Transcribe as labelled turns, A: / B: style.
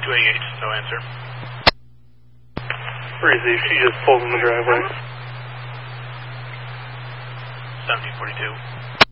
A: 288, no answer.
B: Receive, she just pulled in the driveway.
A: 1742.